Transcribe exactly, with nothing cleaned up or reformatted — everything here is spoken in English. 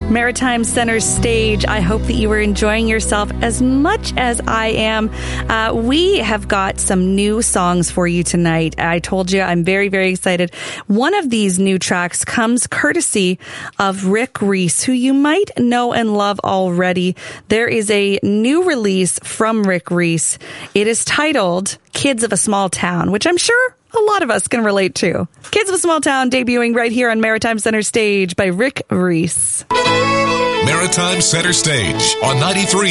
Maritime Center Stage. I hope that you are enjoying yourself as much as I am. Uh, we have got some new songs for you tonight. I told you I'm very, very excited. One of these new tracks comes courtesy of Rick Reese, who you might know and love already. There is a new release from Rick Reese. It is titled Kids of a Small Town, which I'm sure a lot of us can relate to. Kids of a Small Town, debuting right here on Maritime Center Stage by Rick Reese. Maritime Center Stage on ninety-three